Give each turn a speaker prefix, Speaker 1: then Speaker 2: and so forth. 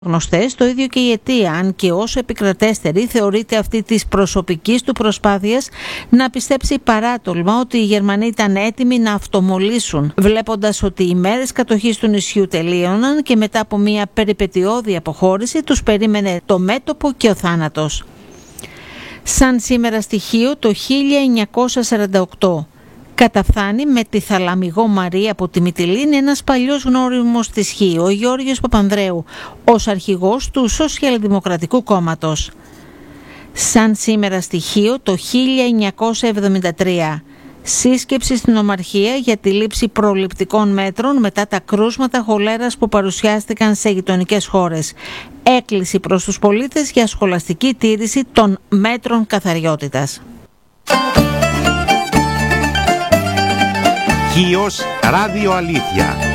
Speaker 1: γνωστές, το ίδιο και η αιτία, αν και όσο επικρατέστερη θεωρείται αυτή της προσωπικής του προσπάθειας να πιστέψει παράτολμα ότι οι Γερμανοί ήταν έτοιμοι να αυτομολύσουν, βλέποντας ότι οι μέρες κατοχής του νησιού τελείωναν και μετά από μια περιπετειώδη αποχώρηση τους περίμενε το μέτωπο και ο θάνατος. Σαν σήμερα στοιχείο, το 1948 καταφθάνει με τη Θαλαμιγό Μαρία από τη Μυτιλήνη ένας παλιός γνώριμος της Χ, ο Γιώργος Παπανδρέου, ως αρχηγός του Σοσιαλδημοκρατικού Κόμματος. Σαν σήμερα στοιχείο, το 1973 σύσκεψη στην Ομαρχία για τη λήψη προληπτικών μέτρων μετά τα κρούσματα χολέρας που παρουσιάστηκαν σε γειτονικές χώρες. Έκκληση προς τους πολίτες για σχολαστική τήρηση των μέτρων καθαριότητας.
Speaker 2: Χίος Ράδιο Αλήθεια.